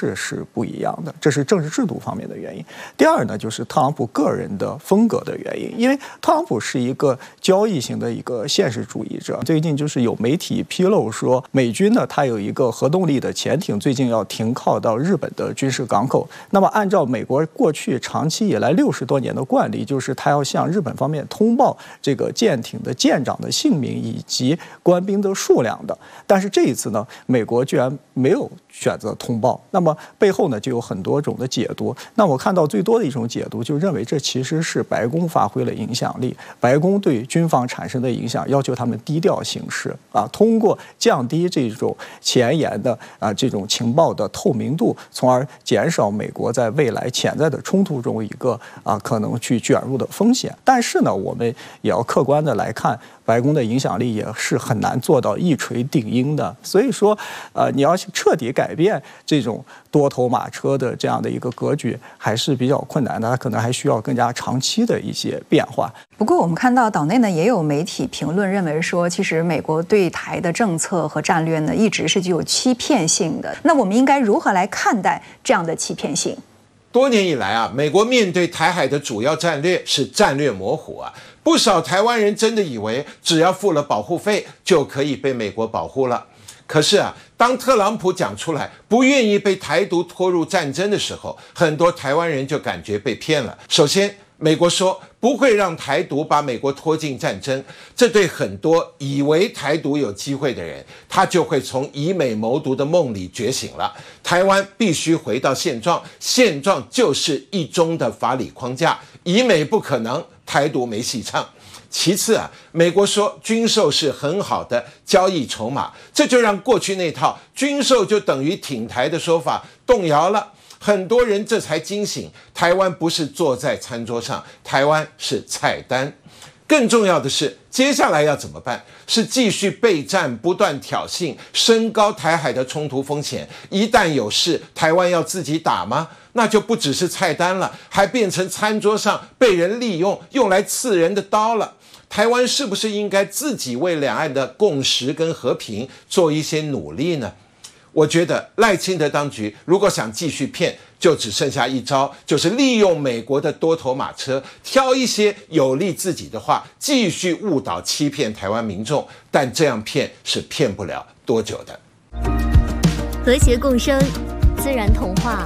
式是不一样的，这是政治制度方面的原因。第二呢，就是特朗普个人的风格的原因，因为特朗普是一个交易型的一个现实主义者。最近就是有媒体披露说，美军呢，它有一个核动力的潜艇，最近要停靠到日本的军事港口。那么按照美国过去长期以来60多年的惯例，就是他要向日本方面通报这个舰艇的舰长的姓名以及官兵的数量的。但是这一次呢，美国居然没有选择通报，那么背后呢就有很多种的解读。那我看到最多的一种解读，就认为这其实是白宫发挥了影响力，白宫对军方产生的影响，要求他们低调行事啊，通过降低这种前沿的这种情报的透明度，从而减少美国在未来潜在的冲突中一个可能去卷入的风险。但是呢，我们也要客观的来看，白宫的影响力也是很难做到一锤定音的。所以说，你要彻底改变这种多头马车的这样的一个格局，还是比较困难的，它可能还需要更加长期的一些变化。 不过我们看到岛内呢也有媒体评论认为说，其实美国对台的政策和战略呢一直是具有欺骗性的。那我们应该如何来看待这样的欺骗性？ 多年以来美国面对台海的主要战略是战略模糊不少台湾人真的以为只要付了保护费就可以被美国保护了。可是当特朗普讲出来不愿意被台独拖入战争的时候，很多台湾人就感觉被骗了。首先，美国说不会让台独把美国拖进战争，这对很多以为台独有机会的人，他就会从以美谋独的梦里觉醒了。台湾必须回到现状，现状就是一中的法理框架，以美不可能，台独没戏唱。其次美国说军售是很好的交易筹码，这就让过去那套军售就等于挺台的说法动摇了。很多人这才惊醒，台湾不是坐在餐桌上，台湾是菜单。更重要的是，接下来要怎么办？是继续备战，不断挑衅，升高台海的冲突风险。一旦有事，台湾要自己打吗？那就不只是菜单了，还变成餐桌上被人利用，用来刺人的刀了。台湾是不是应该自己为两岸的共识跟和平做一些努力呢？我觉得赖清德当局如果想继续骗，就只剩下一招，就是利用美国的多头马车，挑一些有利自己的话，继续误导欺骗台湾民众。但这样骗是骗不了多久的。 和谐共生，自然童话。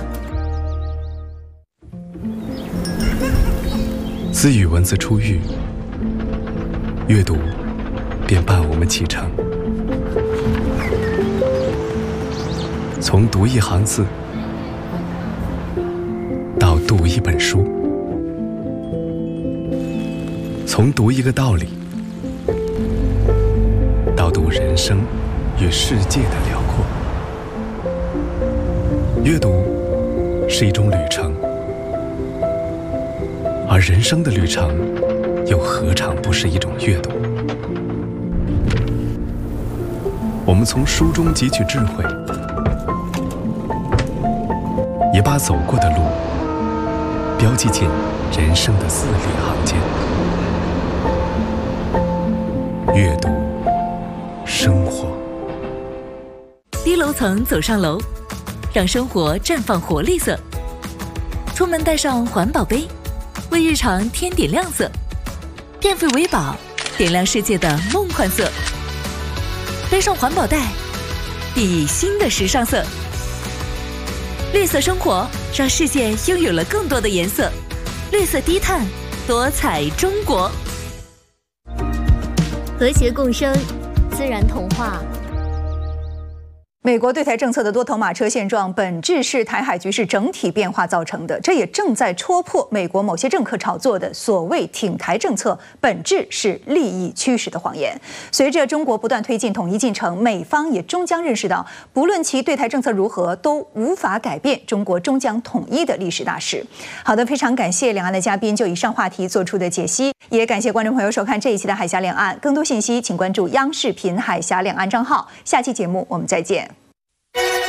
自与文字初遇，阅读便伴我们启程。从读一行字到读一本书，从读一个道理到读人生与世界的辽阔。阅读是一种旅程，而人生的旅程又何尝不是一种阅读？我们从书中汲取智慧，也把走过的路标记进人生的字里行间。阅读，生活。 低楼层走上楼，让生活绽放活力色。出门带上环保杯，为日常添点亮色。电费为宝，点亮世界的梦幻色。背上环保袋，熠熠新的时尚色。绿色生活，让世界拥有了更多的颜色。绿色低碳，多彩中国。 和谐共生，自然童话。 美国对台政策的多头马车现状，本质是台海局势整体变化造成的，这也正在戳破美国某些政客炒作的所谓挺台政策本质是利益驱使的谎言。随着中国不断推进统一进程，美方也终将认识到，不论其对台政策如何，都无法改变中国终将统一的历史大势。好的，非常感谢两岸的嘉宾就以上话题做出的解析，也感谢观众朋友收看这一期的海峡两岸。更多信息请关注央视频海峡两岸账号。下期节目我们再见。